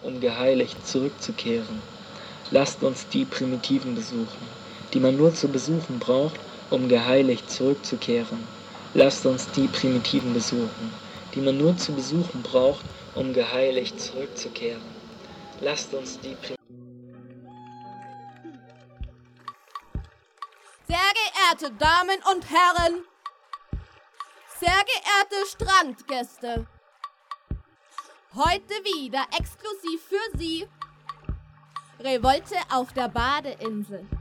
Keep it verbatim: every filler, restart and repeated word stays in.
um geheiligt zurückzukehren. Lasst uns die Primitiven besuchen, die man nur zu besuchen braucht, um geheiligt zurückzukehren. Lasst uns die Primitiven besuchen, die man nur zu besuchen braucht, um geheiligt zurückzukehren. Lasst uns die Primitiven. Sehr geehrte Damen und Herren, sehr geehrte Strandgäste, heute wieder exklusiv für Sie Revolte auf der Badeinsel.